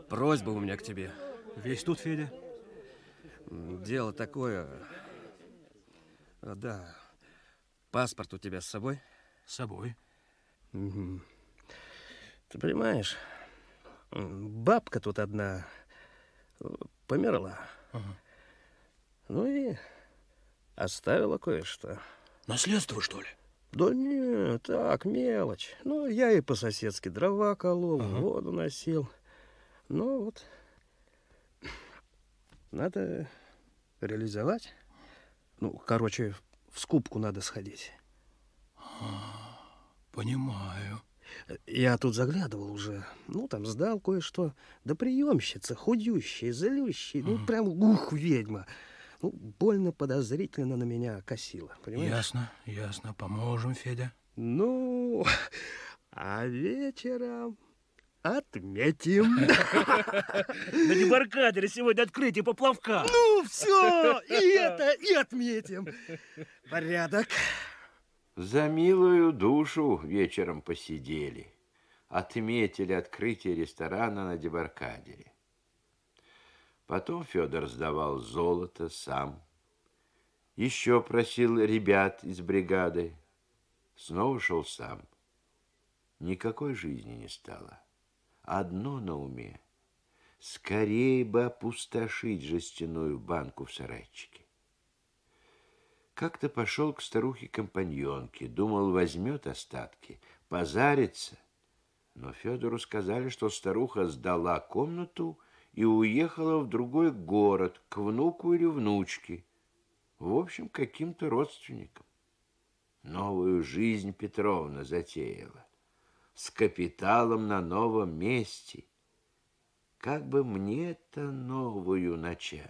Просьба у меня к тебе. Весь тут, Федя? Дело такое. Да. Паспорт у тебя с собой? С собой. Угу. Ты понимаешь, бабка тут одна померла. Ага. Ну и оставила кое-что. Наследство, что ли? Да нет, так, мелочь. Ну, я и по-соседски дрова колол, ага. воду носил. Ну вот, надо реализовать. Ну, короче, в скупку надо сходить. Понимаю. Я тут заглядывал уже. Ну, там сдал кое-что. Да приемщица, худющая, злющая. Ну, прям, ведьма. Ну, больно подозрительно на меня косила, понимаешь? Ясно, ясно. Поможем, Федя. Ну, а вечером отметим. На дебаркадере сегодня открытие поплавка. Ну, все, и это, и отметим. Порядок. За милую душу вечером посидели. Отметили открытие ресторана на дебаркадере. Потом Федор сдавал золото сам. Еще просил ребят из бригады. Снова шел сам. Никакой жизни не стало. Одно на уме. Скорее бы опустошить жестяную банку в сарайчике. Как-то пошел к старухе-компаньонке. Думал, возьмет остатки, позарится. Но Федору сказали, что старуха сдала комнату и уехала в другой город, к внуку или внучке. В общем, каким-то родственникам. Новую жизнь Петровна затеяла. С капиталом на новом месте. Как бы мне-то новую начать?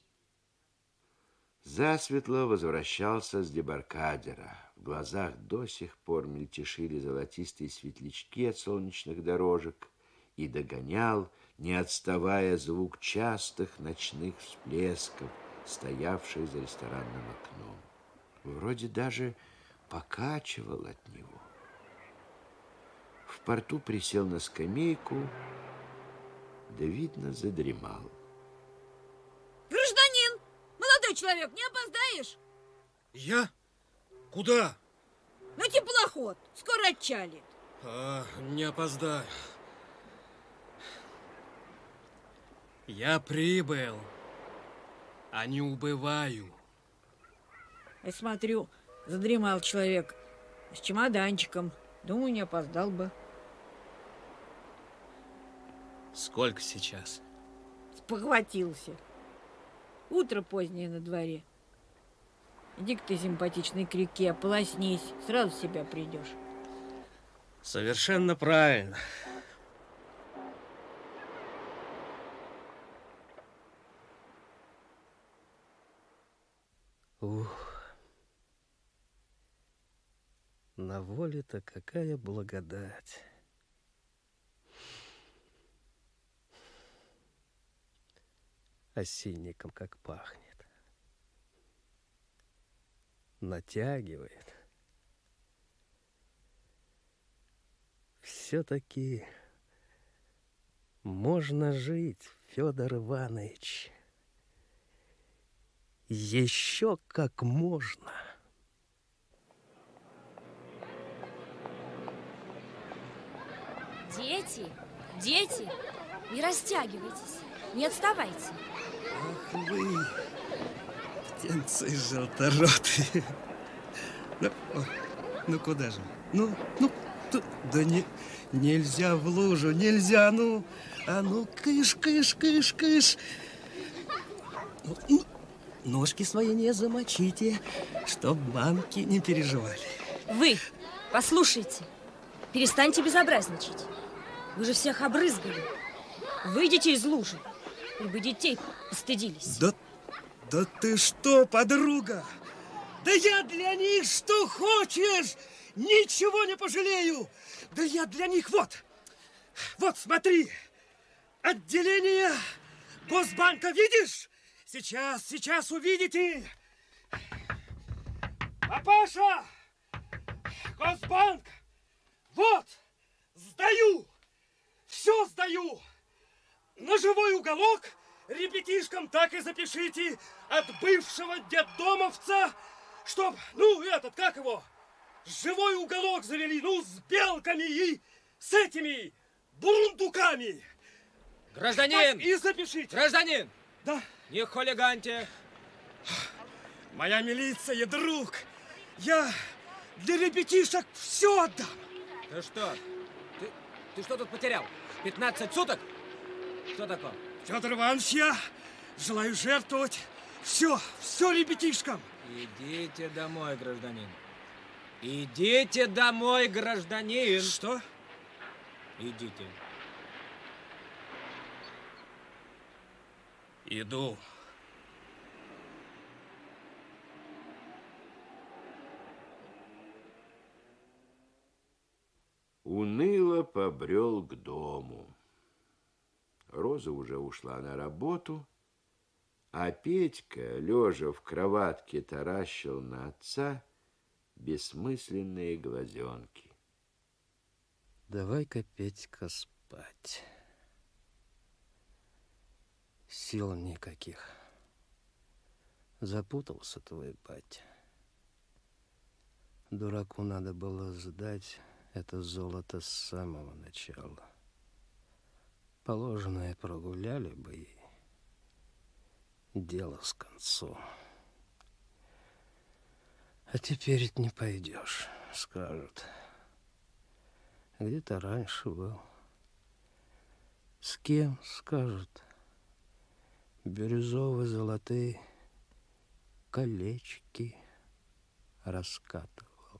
Засветло возвращался с дебаркадера. В глазах до сих пор мельтешили золотистые светлячки от солнечных дорожек и догонял, не отставая, звук частых ночных всплесков, стоявший за ресторанным окном. Вроде даже покачивал от него. В порту присел на скамейку, да, видно, задремал. Гражданин, молодой человек, не опоздаешь? Я? Куда? На теплоход, скоро отчалит. Не опоздаю. Я прибыл, а не убываю. Я смотрю, задремал человек с чемоданчиком. Думаю, не опоздал бы. Сколько сейчас? Спохватился. Утро позднее на дворе. Иди-ка ты, симпатичный, к реке, ополоснись, сразу в себя придешь. Совершенно правильно. Ух. На воле-то какая благодать. Осинником как пахнет. Натягивает. Все-таки можно жить, Федор Иванович. Еще как можно. Дети, дети, не растягивайтесь, не отставайте. Ах вы, птенцы желторотые. Ну куда же? Да нельзя в лужу, нельзя, а ну, кыш, кыш, кыш, кыш. Ножки свои не замочите, чтоб мамки не переживали. Вы, послушайте, перестаньте безобразничать. Вы же всех обрызгали. Выйдите из лужи, чтобы детей постыдились. Да ты что, подруга? Да я для них что хочешь, ничего не пожалею. Да я для них вот смотри, отделение Госбанка, видишь? Сейчас увидите. Папаша, Госбанк, вот, сдаю, все сдаю. на живой уголок ребятишкам так и запишите от бывшего детдомовца, чтоб, как его, живой уголок завели, с белками и с этими бурундуками. Гражданин! Так и запишите. Гражданин! Да. Не хулиганьте. Моя милиция, друг, я для ребятишек все отдам. Ты что? Ты что тут потерял? 15 суток? Что такое? Федор Иванович, я желаю жертвовать все ребятишкам. Идите домой, гражданин. Идите домой, гражданин. Что? Идите. Иду. Уныло побрел к дому. Роза уже ушла на работу, а Петька, лежа в кроватке, таращил на отца бессмысленные глазенки. Давай-ка, Петька, спать. Сил никаких. Запутался твой батя. Дураку надо было сдать это золото с самого начала. Положенное прогуляли бы и дело с концом. А теперь ведь не пойдешь, скажут. Где-то раньше был. С кем, скажут. Бирюзовые золотые колечки раскатывал.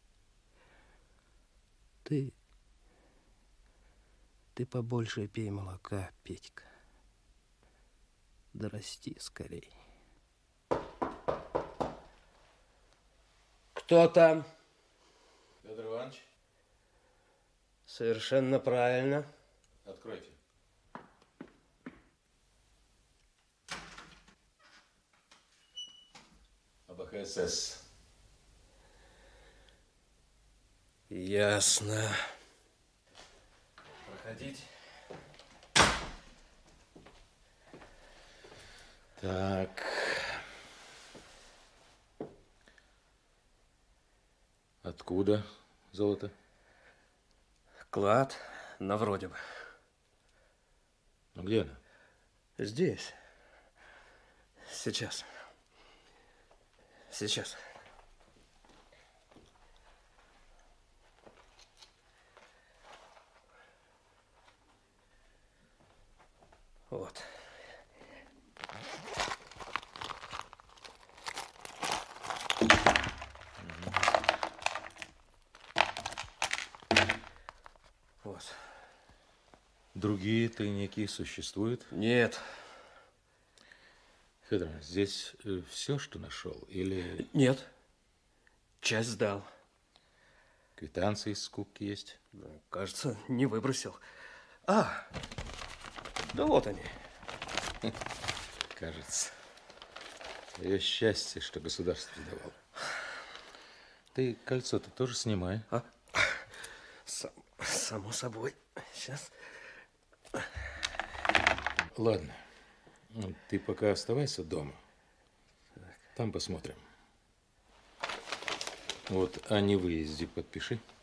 Ты побольше пей молока, Петька. Да расти скорей. Кто там? Федор Иванович, Совершенно правильно. откройте. АБХСС. Ясно. Проходите. Так. Откуда золото? Клад, на вроде бы. Ну где она? Здесь. Сейчас. Сейчас. Вот. Вот. Другие тайники существуют? Нет. Федор, здесь все, что нашел? Или Нет. Часть сдал. квитанции из скупки есть? Кажется, не выбросил. А, да вот они. Кажется. Твое счастье, что государство давало. Ты кольцо-то тоже снимай. А? Само собой. Сейчас. Ладно. Ну, ты пока оставайся дома. Там посмотрим. Вот о невыезде подпиши.